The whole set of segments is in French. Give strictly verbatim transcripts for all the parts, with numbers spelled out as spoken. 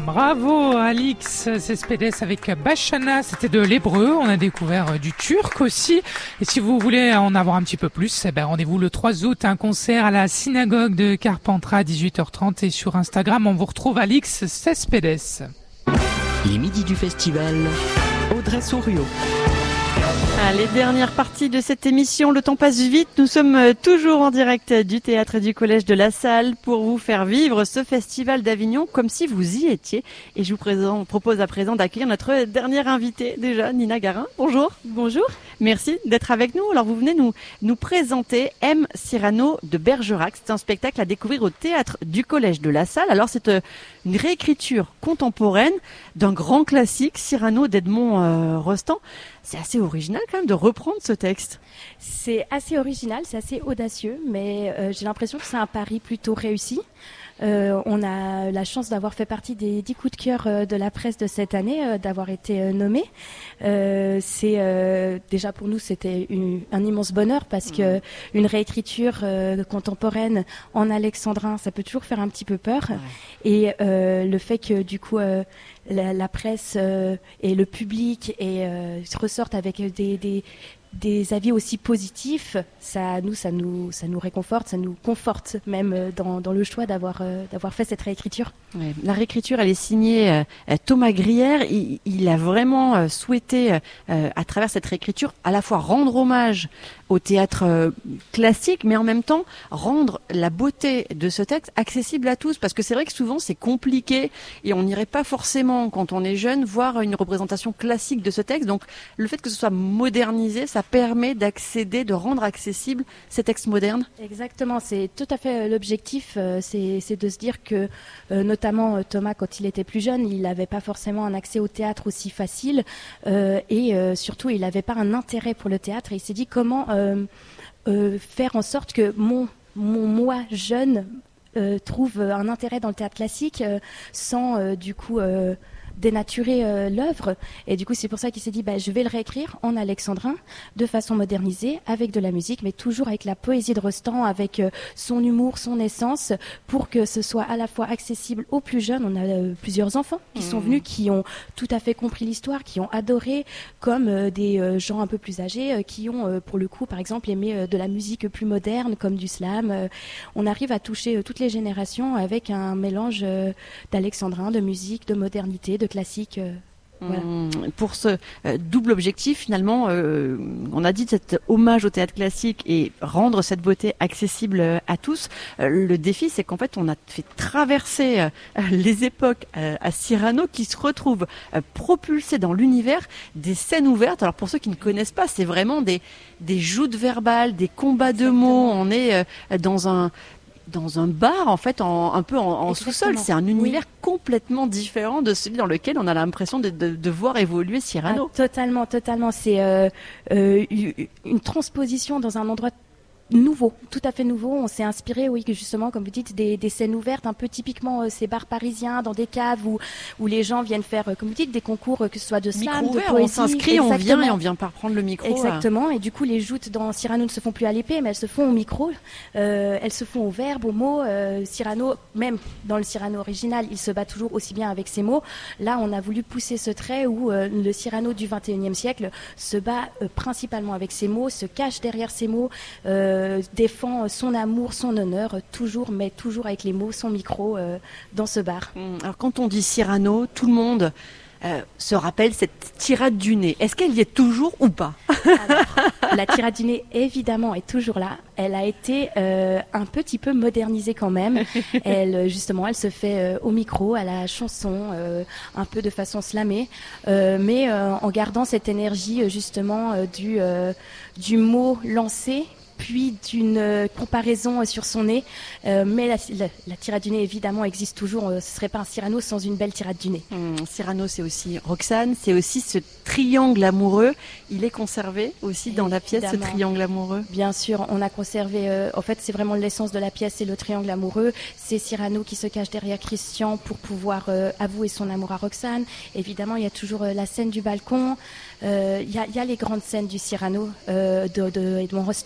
Bravo Alix Cespedes avec Bachana, c'était de l'hébreu, on a découvert du turc aussi. Et si vous voulez en avoir un petit peu plus, eh ben rendez-vous le trois août, un concert à la synagogue de Carpentras à dix-huit heures trente et sur Instagram on vous retrouve Alix Cespedes. Les midis du festival, Audrey Souriau. Allez, dernière partie de cette émission, le temps passe vite, nous sommes toujours en direct du théâtre du Collège de la Salle pour vous faire vivre ce festival d'Avignon comme si vous y étiez. Et je vous présente, propose à présent d'accueillir notre dernière invitée déjà, Nina Garin. Bonjour. Bonjour. Merci d'être avec nous. Alors vous venez nous, nous présenter M. Cyrano de Bergerac. C'est un spectacle à découvrir au théâtre du Collège de la Salle. Alors c'est une réécriture contemporaine d'un grand classique, Cyrano d'Edmond euh, Rostand. C'est assez original quand même de reprendre ce texte. C'est assez original, c'est assez audacieux, mais euh, j'ai l'impression que c'est un pari plutôt réussi. Euh, on a la chance d'avoir fait partie des dix coups de cœur euh, de la presse de cette année, euh, d'avoir été euh, nommé. Euh, c'est euh, déjà pour nous c'était une, un immense bonheur parce que une réécriture euh, contemporaine en alexandrin, ça peut toujours faire un petit peu peur. Ouais. Et euh, le fait que du coup euh, la, la presse euh, et le public et euh, ressortent avec des, des des avis aussi positifs, ça nous, ça nous, ça nous réconforte, ça nous conforte même dans, dans le choix d'avoir, euh, d'avoir fait cette réécriture. Ouais, la réécriture, elle est signée euh, Thomas Grière. Il, il a vraiment euh, souhaité, euh, à travers cette réécriture, à la fois rendre hommage au théâtre euh, classique, mais en même temps rendre la beauté de ce texte accessible à tous. Parce que c'est vrai que souvent c'est compliqué et on n'irait pas forcément, quand on est jeune, voir une représentation classique de ce texte. Donc le fait que ce soit modernisé, ça permet d'accéder, de rendre accessible ces textes modernes. Exactement, c'est tout à fait l'objectif, euh, c'est, c'est de se dire que euh, notamment Thomas, quand il était plus jeune, il n'avait pas forcément un accès au théâtre aussi facile euh, et euh, surtout il n'avait pas un intérêt pour le théâtre et il s'est dit comment euh, euh, faire en sorte que mon, mon moi jeune euh, trouve un intérêt dans le théâtre classique euh, sans euh, du coup euh, dénaturer euh, l'œuvre. Et du coup, c'est pour ça qu'il s'est dit, bah, je vais le réécrire en alexandrin, de façon modernisée, avec de la musique, mais toujours avec la poésie de Rostand, avec euh, son humour, son essence, pour que ce soit à la fois accessible aux plus jeunes. On a euh, plusieurs enfants qui mmh. sont venus, qui ont tout à fait compris l'histoire, qui ont adoré, comme euh, des euh, gens un peu plus âgés, euh, qui ont, euh, pour le coup, par exemple, aimé euh, de la musique plus moderne, comme du slam. Euh, on arrive à toucher euh, toutes les générations avec un mélange euh, d'alexandrin, de musique, de modernité, de classique. Euh, voilà. Mmh, pour ce euh, double objectif, finalement, euh, on a dit cet hommage au théâtre classique et rendre cette beauté accessible euh, à tous. Euh, le défi, c'est qu'en fait, on a fait traverser euh, les époques euh, à Cyrano, qui se retrouve euh, propulsé dans l'univers des scènes ouvertes. Alors pour ceux qui ne connaissent pas, c'est vraiment des des joutes verbales, des combats de mots. On est euh, dans un dans un bar, en fait, en, un peu en, en sous-sol. C'est un univers oui. complètement différent de celui dans lequel on a l'impression de, de, de voir évoluer Cyrano. Ah, totalement, totalement. C'est euh, euh, une transposition dans un endroit nouveau, tout à fait nouveau. On s'est inspiré, oui, justement, comme vous dites, des, des scènes ouvertes, un peu typiquement euh, ces bars parisiens, dans des caves où, où les gens viennent faire, euh, comme vous dites, des concours, euh, que ce soit de slam, micro de ouvert, poésie. On s'inscrit, exactement. On vient et on vient pas prendre le micro. Exactement. Là. Et du coup, les joutes dans Cyrano ne se font plus à l'épée, mais elles se font au micro. Euh, elles se font au verbe, aux mots. Euh, Cyrano, même dans le Cyrano original, il se bat toujours aussi bien avec ses mots. Là, on a voulu pousser ce trait où euh, le Cyrano du vingt et unième siècle se bat euh, principalement avec ses mots, se cache derrière ses mots, euh, défend son amour, son honneur, toujours, mais toujours avec les mots, son micro euh, dans ce bar. Alors quand on dit Cyrano, tout le monde euh, se rappelle cette tirade du nez. Est-ce qu'elle y est toujours ou pas? Alors, la tirade du nez, évidemment, est toujours là. Elle a été euh, un petit peu modernisée quand même. Elle, justement, elle se fait euh, au micro, à la chanson, euh, un peu de façon slamée, euh, mais euh, en gardant cette énergie, justement, euh, du, euh, du mot lancé, puis d'une euh, comparaison euh, sur son nez. Euh, mais la, la, la tirade du nez, évidemment, existe toujours. Euh, ce ne serait pas un Cyrano sans une belle tirade du nez. Mmh, Cyrano, c'est aussi Roxane, c'est aussi ce triangle amoureux. Il est conservé aussi dans la pièce, Évidemment. Ce triangle amoureux. Bien sûr, on a conservé... Euh, en fait, c'est vraiment l'essence de la pièce, c'est le triangle amoureux. C'est Cyrano qui se cache derrière Christian pour pouvoir euh, avouer son amour à Roxane. Évidemment, il y a toujours euh, la scène du balcon. Il euh, y, y a les grandes scènes du Cyrano, euh, de, de Edmond Rostand.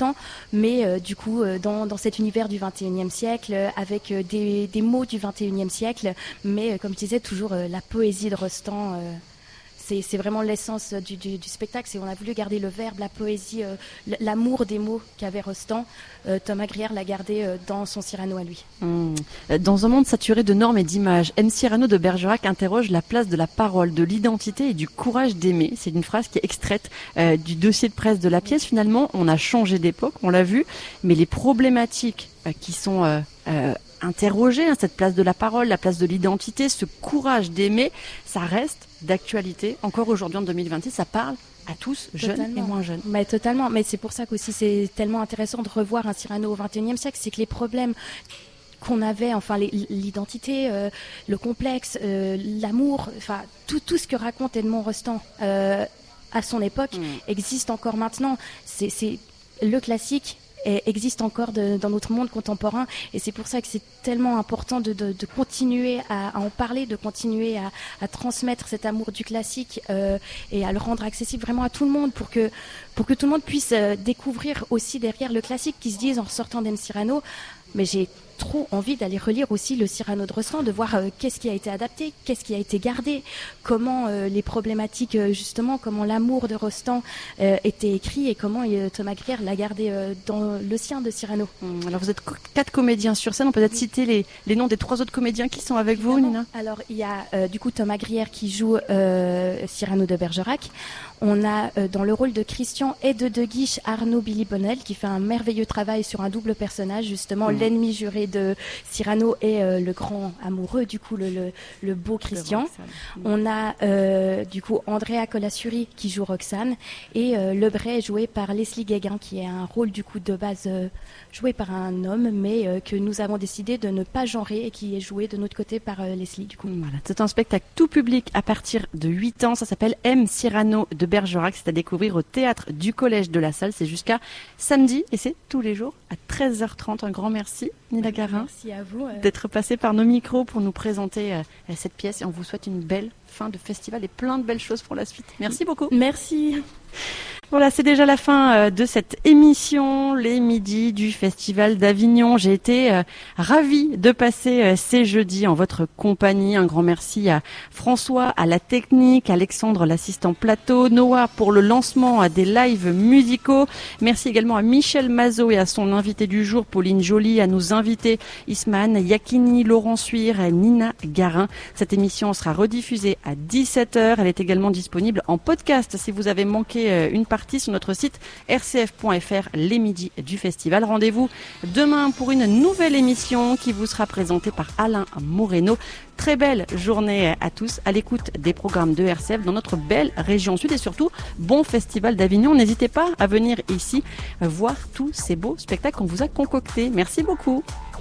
mais euh, du coup euh, dans, dans cet univers du vingt et unième siècle, euh, avec euh, des, des mots du vingt et unième siècle, mais euh, comme je disais, toujours euh, la poésie de Rostand. Euh, C'est, c'est vraiment l'essence du, du, du spectacle. C'est, on a voulu garder le verbe, la poésie, euh, l'amour des mots qu'avait Rostand. Euh, Thomas Grière l'a gardé euh, dans son Cyrano à lui. Mmh. Dans un monde saturé de normes et d'images, M. Cyrano de Bergerac interroge la place de la parole, de l'identité et du courage d'aimer. C'est une phrase qui est extraite euh, du dossier de presse de la pièce. Finalement, on a changé d'époque, on l'a vu, mais les problématiques euh, qui sont euh, euh, interrogées, hein, cette place de la parole, la place de l'identité, ce courage d'aimer, ça reste d'actualité. Encore aujourd'hui, en deux mille vingt-six, ça parle à tous, jeunes Totalement. et moins jeunes. Mais totalement. Mais c'est pour ça qu'aussi c'est tellement intéressant de revoir un Cyrano au vingt et unième siècle, c'est que les problèmes qu'on avait, enfin les, l'identité, euh, le complexe, euh, l'amour, enfin tout tout ce que raconte Edmond Rostand euh, à son époque mmh. existe encore maintenant. C'est, c'est le classique. Et existe encore de, dans notre monde contemporain, et c'est pour ça que c'est tellement important de, de, de continuer à, à en parler, de continuer à, à transmettre cet amour du classique euh, et à le rendre accessible vraiment à tout le monde, pour que pour que tout le monde puisse euh, découvrir aussi derrière le classique, qui se disent en ressortant d'M. Cyrano, mais j'ai trop envie d'aller relire aussi le Cyrano de Rostand, de voir euh, qu'est-ce qui a été adapté, qu'est-ce qui a été gardé, comment euh, les problématiques euh, justement, comment l'amour de Rostand euh, était écrit, et comment euh, Thomas Grière l'a gardé euh, dans le sien de Cyrano. Mmh, alors vous êtes quatre comédiens sur scène, on peut peut-être oui. citer les, les noms des trois autres comédiens qui sont avec Évidemment. vous, Nina. Alors il y a euh, du coup Thomas Grière qui joue euh, Cyrano de Bergerac. On a euh, dans le rôle de Christian et de De Guiche Arnaud Billy Bonnel, qui fait un merveilleux travail sur un double personnage, justement mmh. l'ennemi juré de Cyrano et euh, le grand amoureux, du coup le, le, le beau Christian. Mmh. On a euh, du coup Andrea Colassuri qui joue Roxane, et euh, Lebray joué par Leslie Guéguin, qui est un rôle du coup de base euh, joué par un homme, mais euh, que nous avons décidé de ne pas genrer, et qui est joué de notre côté par euh, Leslie du coup. Voilà, c'est un spectacle tout public à partir de huit ans, ça s'appelle M. Cyrano de Bergerac, c'est à découvrir au théâtre du Collège de la Salle, c'est jusqu'à samedi et c'est tous les jours à treize heures trente. Un grand merci Nina Garin. Merci à vous euh... d'être passée par nos micros pour nous présenter euh, cette pièce, et on vous souhaite une belle fin de festival et plein de belles choses pour la suite. Merci beaucoup. Merci. Voilà, c'est déjà la fin de cette émission, les midis du Festival d'Avignon. J'ai été euh, ravie de passer euh, ces jeudis en votre compagnie. Un grand merci à François, à la technique, Alexandre, l'assistant plateau, Noah pour le lancement euh, des lives musicaux. Merci également à Michel Mazot et à son invité du jour, Pauline Joly, à nos invités Isman Yakini, Laurent Suire et Nina Garin. Cette émission sera rediffusée à dix-sept heures. Elle est également disponible en podcast si vous avez manqué euh, une partie sur notre site r c f point f r, les midis du festival. Rendez-vous demain pour une nouvelle émission qui vous sera présentée par Alain Moreno. Très belle journée à tous à l'écoute des programmes de R C F dans notre belle région sud, et surtout bon Festival d'Avignon. N'hésitez pas à venir ici voir tous ces beaux spectacles qu'on vous a concoctés. Merci beaucoup.